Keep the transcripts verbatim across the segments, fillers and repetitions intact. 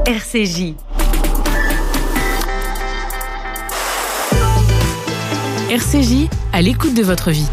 R C J. R C J, à l'écoute de votre vie.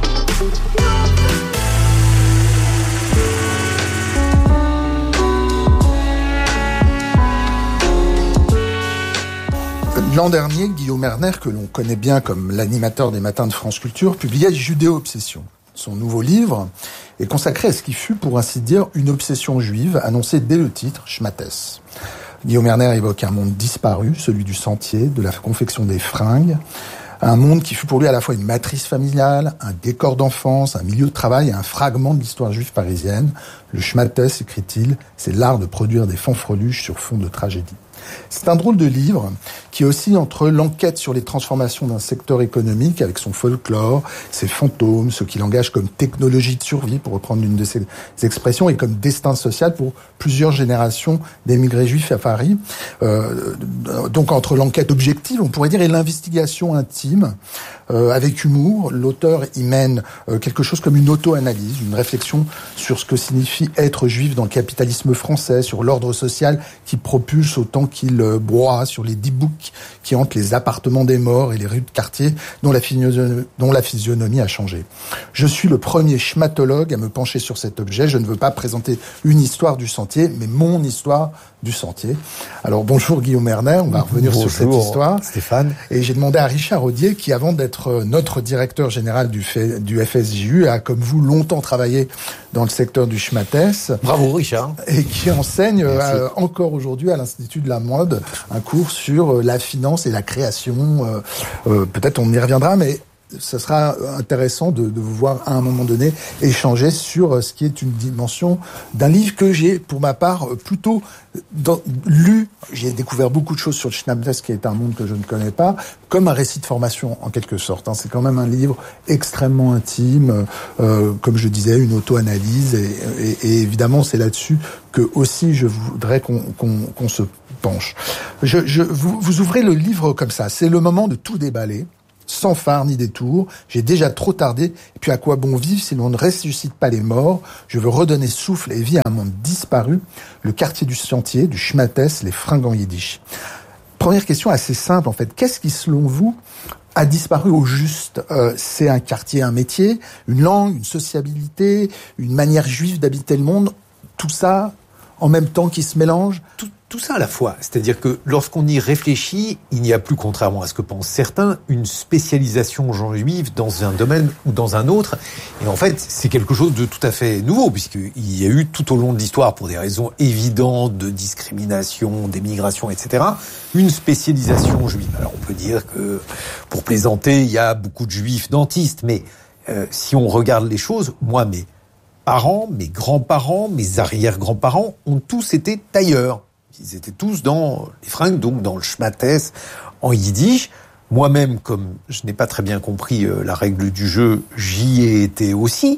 L'an dernier, Guillaume Erner, que l'on connaît bien comme l'animateur des Matins de France Culture, publiait Judéo-Obsession. Son nouveau livre est consacré à ce qui fut, pour ainsi dire, une obsession juive, annoncée dès le titre, Schmattès. Guillaume Erner évoque un monde disparu, celui du sentier, de la confection des fringues, un monde qui fut pour lui à la fois une matrice familiale, un décor d'enfance, un milieu de travail et un fragment de l'histoire juive parisienne. Le Schmattès, écrit-il, c'est l'art de produire des fanfreluches sur fond de tragédie. C'est un drôle de livre qui oscille entre l'enquête sur les transformations d'un secteur économique avec son folklore, ses fantômes, ce qu'il engage comme technologie de survie, pour reprendre une de ses expressions, et comme destin social pour plusieurs générations d'émigrés juifs à Paris. Euh, donc entre l'enquête objective, on pourrait dire, et l'investigation intime, euh, avec humour, l'auteur y mène euh, quelque chose comme une auto-analyse, une réflexion sur ce que signifie être juif dans le capitalisme français, sur l'ordre social qui propulse autant qu'il euh, broie, sur les dibouks qui hantent les appartements des morts et les rues de quartier dont la, physionomie, dont la physionomie a changé. Je suis le premier schmatologue à me pencher sur cet objet. Je ne veux pas présenter une histoire du sentier, mais mon histoire du sentier. Alors bonjour Guillaume Erner, on va revenir bonjour, sur cette histoire. Stéphane. Et j'ai demandé à Richard Audier, qui avant d'être notre directeur général du, F- du F S J U, a comme vous longtemps travaillé dans le secteur du Schmattès. Bravo Richard. Et qui enseigne euh, encore aujourd'hui à l'Institut de la mode un cours sur la finance et la création. Euh, euh, peut-être on y reviendra, mais ce sera intéressant de, de vous voir à un moment donné échanger sur ce qui est une dimension d'un livre que j'ai, pour ma part, plutôt dans, lu. J'ai découvert beaucoup de choses sur le Schmattès, qui est un monde que je ne connais pas, comme un récit de formation en quelque sorte. Hein. C'est quand même un livre extrêmement intime, euh, comme je disais, une auto-analyse, et, et, et évidemment c'est là-dessus que aussi je voudrais qu'on, qu'on, qu'on se penche. Je, je, vous, vous ouvrez le livre comme ça, c'est le moment de tout déballer. Sans phare ni détour, j'ai déjà trop tardé, et puis à quoi bon vivre si l'on ne ressuscite pas les morts? Je veux redonner souffle et vie à un monde disparu, le quartier du sentier, du Schmattès, les fringues en yiddish. Première question assez simple en fait, qu'est-ce qui selon vous a disparu au juste? euh, C'est un quartier, un métier, une langue, une sociabilité, une manière juive d'habiter le monde, tout ça en même temps qui se mélange? Tout, tout ça à la fois. C'est-à-dire que lorsqu'on y réfléchit, il n'y a plus, contrairement à ce que pensent certains, une spécialisation juive dans un domaine ou dans un autre. Et en fait, c'est quelque chose de tout à fait nouveau, puisqu'il y a eu tout au long de l'histoire, pour des raisons évidentes de discrimination, d'émigration, et cetera, une spécialisation juive. Alors on peut dire que, pour plaisanter, il y a beaucoup de juifs dentistes, mais euh, si on regarde les choses, moi, mes parents, mes grands-parents, mes arrière-grands-parents ont tous été tailleurs. Ils étaient tous dans les fringues, donc dans le Schmattès, en yiddish. Moi-même, comme je n'ai pas très bien compris euh, la règle du jeu, j'y ai été aussi.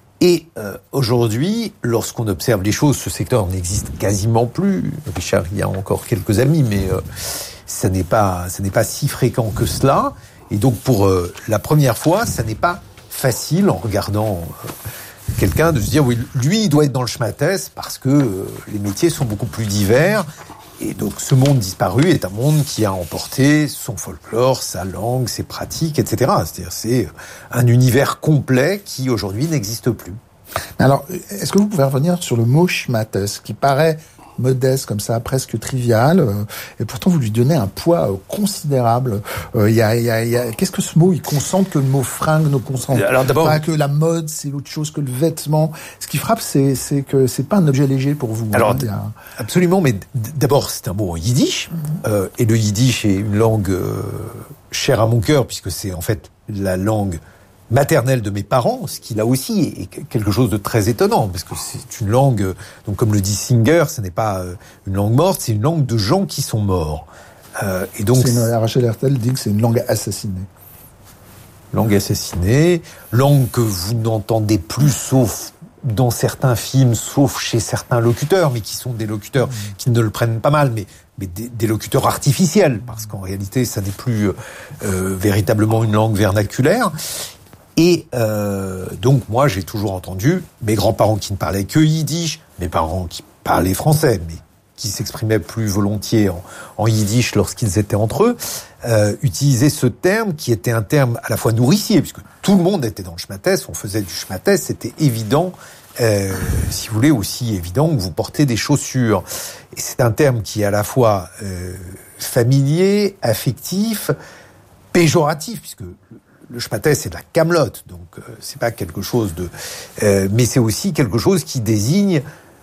Et euh, aujourd'hui, lorsqu'on observe les choses, ce secteur n'existe quasiment plus. Richard, il y a encore quelques amis, mais euh, ça n'est pas, ça n'est pas si fréquent que cela. Et donc, pour euh, la première fois, ça n'est pas facile, en regardant Euh, quelqu'un de se dire, oui, lui, il doit être dans le Schmattès parce que euh, les métiers sont beaucoup plus divers. Et donc, ce monde disparu est un monde qui a emporté son folklore, sa langue, ses pratiques, et cetera. C'est-à-dire, c'est un univers complet qui, aujourd'hui, n'existe plus. Alors, est-ce que vous pouvez revenir sur le mot Schmattès, qui paraît modeste comme ça, presque trivial, euh, et pourtant vous lui donnez un poids euh, considérable. Euh, y a, y a, y a... Qu'est-ce que ce mot, il concentre que le mot fringue ne concentre Alors, d'abord, pas, que la mode c'est autre chose que le vêtement. Ce qui frappe, c'est, c'est que c'est pas un objet léger pour vous. Alors, hein, a... absolument, mais d'abord c'est un mot en yiddish, euh, et le yiddish est une langue euh, chère à mon cœur, puisque c'est en fait la langue maternelle de mes parents, ce qui là aussi est quelque chose de très étonnant, parce que c'est une langue, donc comme le dit Singer, ce n'est pas une langue morte, c'est une langue de gens qui sont morts. Euh, et donc, c'est une, Rachel Hertel dit que c'est une langue assassinée. Langue assassinée, langue que vous n'entendez plus sauf dans certains films, sauf chez certains locuteurs, mais qui sont des locuteurs qui ne le prennent pas mal, mais mais des, des locuteurs artificiels, parce qu'en réalité, ça n'est plus euh, véritablement une langue vernaculaire. Et euh, donc, moi, j'ai toujours entendu mes grands-parents qui ne parlaient que yiddish, mes parents qui parlaient français, mais qui s'exprimaient plus volontiers en, en yiddish lorsqu'ils étaient entre eux, euh, utilisaient ce terme qui était un terme à la fois nourricier, puisque tout le monde était dans le shmates, on faisait du shmates, c'était évident, euh, si vous voulez, aussi évident que vous portez des chaussures. Et c'est un terme qui est à la fois euh, familier, affectif, péjoratif, puisque le shmates, c'est de la camelote, donc euh, c'est pas quelque chose de... Euh, mais c'est aussi quelque chose qui désigne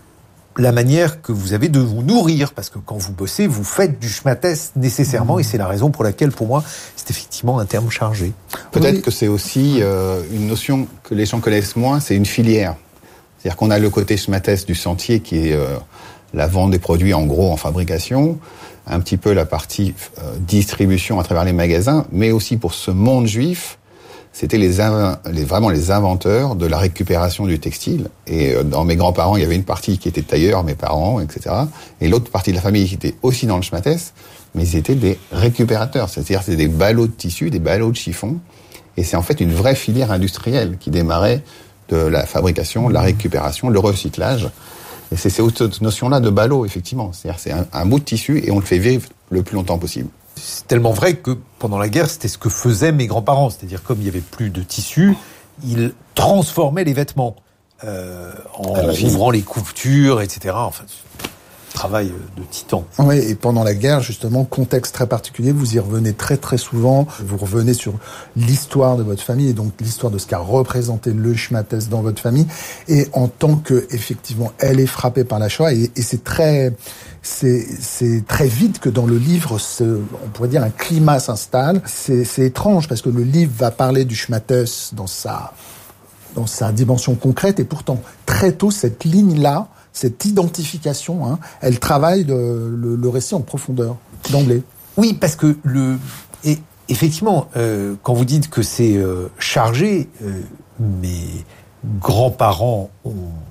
la manière que vous avez de vous nourrir, parce que quand vous bossez, vous faites du shmates nécessairement, mmh. et c'est la raison pour laquelle, pour moi, c'est effectivement un terme chargé. Peut-être oui. que c'est aussi euh, une notion que les gens connaissent moins, c'est une filière. C'est-à-dire qu'on a le côté shmates du sentier, qui est euh, la vente des produits en gros en fabrication, un petit peu la partie euh, distribution à travers les magasins, mais aussi pour ce monde juif, c'était les, inv- les vraiment les inventeurs de la récupération du textile. Et euh, dans mes grands-parents, il y avait une partie qui était tailleur, mes parents, et cetera. Et l'autre partie de la famille qui était aussi dans le shmates, mais ils étaient des récupérateurs. C'est-à-dire c'était des ballots de tissu, des ballots de chiffon. Et c'est en fait une vraie filière industrielle qui démarrait de la fabrication, de la récupération, le recyclage. Et c'est cette notion-là de ballot, effectivement. C'est-à-dire c'est un, un bout de tissu et on le fait vivre le plus longtemps possible. C'est tellement vrai que pendant la guerre, c'était ce que faisaient mes grands-parents. C'est-à-dire, comme il n'y avait plus de tissu, ils transformaient les vêtements euh, en ouvrant les coutures, et cetera. Enfin, travail de titan. Oui, et pendant la guerre, justement, contexte très particulier, vous y revenez très très souvent, vous revenez sur l'histoire de votre famille, et donc l'histoire de ce qu'a représenté le shmates dans votre famille, et en tant que, effectivement, elle est frappée par la Shoah, et, et c'est très, c'est, c'est très vite que dans le livre, ce, on pourrait dire un climat s'installe. C'est, c'est étrange, parce que le livre va parler du shmates dans sa, dans sa dimension concrète, et pourtant, très tôt, cette ligne-là, cette identification, hein, elle travaille le, le, le récit en profondeur, d'emblée. Oui, parce que le, et effectivement, euh, quand vous dites que c'est euh, chargé, euh, mes grands-parents ont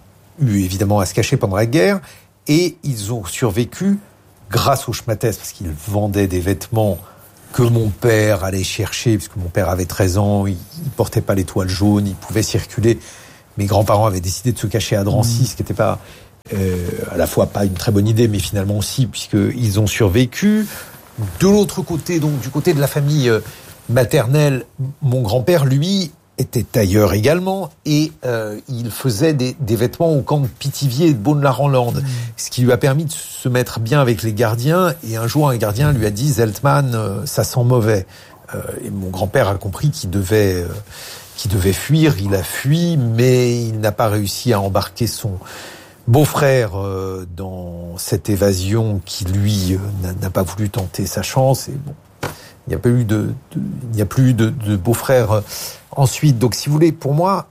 eu évidemment à se cacher pendant la guerre, et ils ont survécu grâce au shmates, parce qu'ils vendaient des vêtements que mon père allait chercher, puisque mon père avait treize ans, il, il portait pas l'étoile jaune, il pouvait circuler. Mes grands-parents avaient décidé de se cacher à Drancy, mmh. ce qui n'était pas... Euh, à la fois pas une très bonne idée, mais finalement aussi, puisqu'ils ont survécu. De l'autre côté, donc du côté de la famille maternelle, mon grand-père, lui, était tailleur également, et euh, il faisait des, des vêtements au camp de Pithiviers et de Beaune-la-Rolande, mmh. ce qui lui a permis de se mettre bien avec les gardiens, et un jour, un gardien lui a dit « Zeltman, euh, ça sent mauvais euh, ». Et mon grand-père a compris qu'il devait... Euh, qu'il devait fuir, il a fui, mais il n'a pas réussi à embarquer son beau-frère euh, dans cette évasion qui, lui, euh, n'a, n'a pas voulu tenter sa chance. Et bon, il n'y a pas eu de, de il n'y a plus eu de, de beau-frère euh, ensuite. Donc, si vous voulez, pour moi,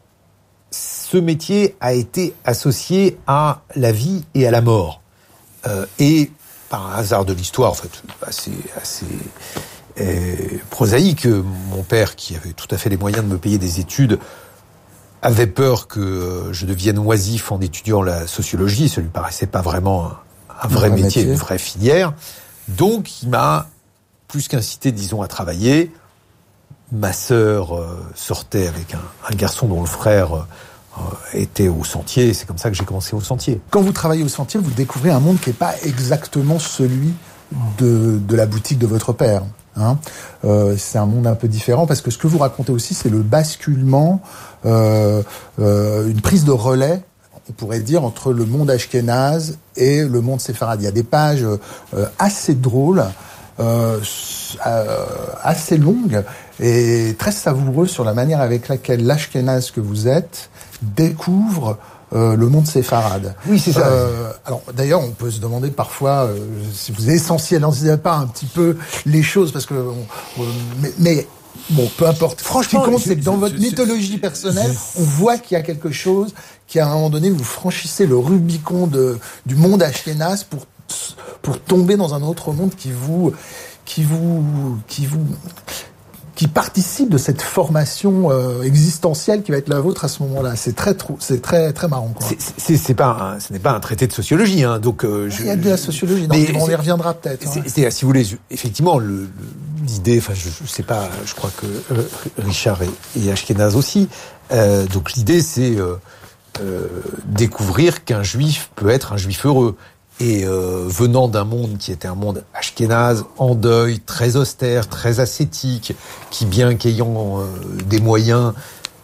ce métier a été associé à la vie et à la mort. Euh, et par un hasard de l'histoire, en fait, assez, assez euh, prosaïque, mon père, qui avait tout à fait les moyens de me payer des études, avait peur que je devienne oisif en étudiant la sociologie. Ça lui paraissait pas vraiment un, un vrai métier, métier, une vraie filière. Donc, il m'a plus qu'incité, disons, à travailler. Ma sœur euh, sortait avec un, un garçon dont le frère euh, était au sentier. C'est comme ça que j'ai commencé au sentier. Quand vous travaillez au sentier, vous découvrez un monde qui n'est pas exactement celui de, de la boutique de votre père. Hein. Euh, c'est un monde un peu différent, parce que ce que vous racontez aussi, c'est le basculement, euh, euh, une prise de relais, on pourrait dire, entre le monde ashkénaze et le monde séfarade. Il y a des pages euh, assez drôles, euh, euh, assez longues et très savoureuses sur la manière avec laquelle l'ashkénaze que vous êtes découvre Euh, le monde séfarade. Oui, c'est ça. Euh, alors, d'ailleurs, on peut se demander parfois euh, si vous essentialisez pas un petit peu les choses, parce que, on, mais, mais bon, peu importe. Franchement, ce qui compte, c'est que dans votre mythologie personnelle, on voit qu'il y a quelque chose qui, à un moment donné, vous franchissez le Rubicon de du monde ashkénaze pour pour tomber dans un autre monde qui vous qui vous qui vous qui participe de cette formation euh, existentielle qui va être la vôtre à ce moment-là. C'est très, c'est très, très marrant, quoi. C'est, c'est, c'est pas, un, ce n'est pas un traité de sociologie, hein. Donc, euh, je, il y a de la sociologie. Non, on y reviendra peut-être. C'est, hein. c'est, si vous voulez, effectivement, le, le, l'idée, enfin, je, je sais pas, je crois que euh, Richard et, et Ashkenaz aussi. Euh, donc, l'idée, c'est euh, euh, découvrir qu'un juif peut être un juif heureux. Et euh, venant d'un monde qui était un monde ashkénaze, en deuil, très austère, très ascétique, qui bien qu'ayant euh, des moyens,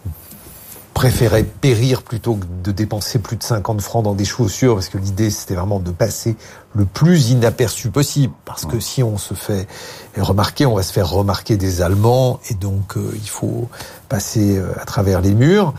préférait périr plutôt que de dépenser plus de cinquante francs dans des chaussures, parce que l'idée c'était vraiment de passer le plus inaperçu possible, parce que si on se fait remarquer, on va se faire remarquer des Allemands, et donc euh, il faut passer euh, à travers les murs.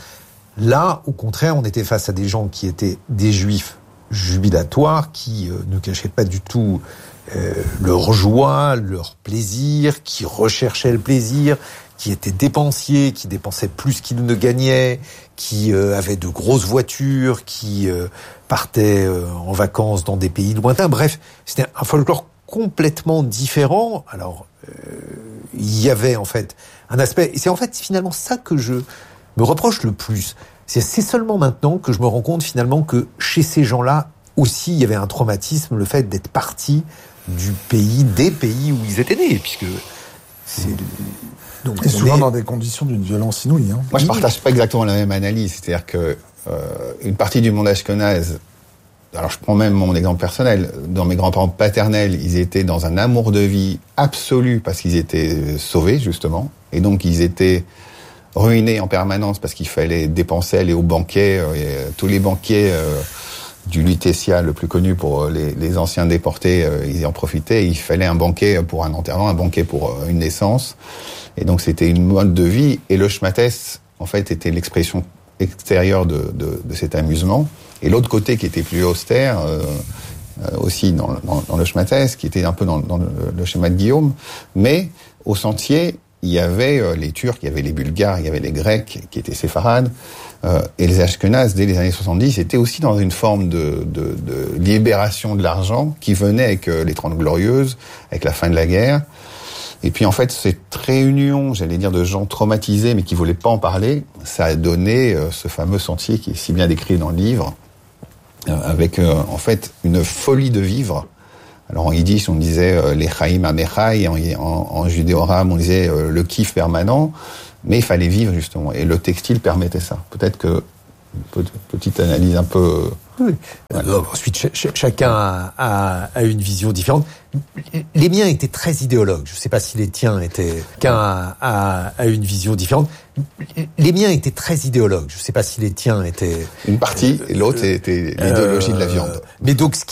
Là, au contraire, on était face à des gens qui étaient des juifs jubilatoires, qui euh, ne cachaient pas du tout euh, leur joie, leur plaisir, qui recherchaient le plaisir, qui étaient dépensiers, qui dépensaient plus qu'ils ne gagnaient, qui euh, avaient de grosses voitures, qui euh, partaient euh, en vacances dans des pays lointains. Bref, c'était un folklore complètement différent. Alors, euh, il y avait en fait un aspect... Et c'est en fait finalement ça que je me reproche le plus. C'est, c'est seulement maintenant que je me rends compte finalement que chez ces gens-là aussi, il y avait un traumatisme, le fait d'être partis du pays, des pays où ils étaient nés, puisque c'est... Donc, et souvent est... dans des conditions d'une violence inouïe. Hein. Moi, je partage pas exactement la même analyse. C'est-à-dire que euh, une partie du monde ashkénaze, alors je prends même mon exemple personnel, dans mes grands-parents paternels, ils étaient dans un amour de vie absolu parce qu'ils étaient sauvés, justement. Et donc, ils étaient ruinés en permanence parce qu'il fallait dépenser, aller au banquet. Euh, tous les banquiers euh, du Lutetia, le plus connu pour les, les anciens déportés, euh, ils en profitaient. Il fallait un banquet pour un enterrement, un banquet pour euh, une naissance. Et donc, c'était une mode de vie. Et le shmates, en fait, était l'expression extérieure de, de, de cet amusement. Et l'autre côté, qui était plus austère, euh, euh, aussi dans, dans, dans le shmates, qui était un peu dans, dans le, le schéma de Guillaume. Mais au sentier, il y avait euh, les Turcs, il y avait les Bulgares, il y avait les Grecs, qui étaient séfarades. Euh, et les Ashkénazes, dès les années soixante-dix, étaient aussi dans une forme de, de, de libération de l'argent qui venait avec euh, les Trente Glorieuses, avec la fin de la guerre. Et puis en fait, cette réunion, j'allais dire, de gens traumatisés mais qui voulaient pas en parler, ça a donné euh, ce fameux sentier qui est si bien décrit dans le livre, euh, avec euh, en fait une folie de vivre. Alors en yiddish, on disait euh, les chaim amechai, en, en, en judéo-arabe, on disait euh, le kiff permanent, mais il fallait vivre justement, et le textile permettait ça. Peut-être que petite analyse un peu. Oui. Voilà. Ensuite, ch- ch- chacun a, a, a une vision différente. Les miens étaient très idéologues. Je ne sais pas si les tiens étaient. Chacun a, a, a une vision différente. Les miens étaient très idéologues. Je ne sais pas si les tiens étaient. Une partie, et l'autre était l'idéologie euh, de la viande. Mais donc, ce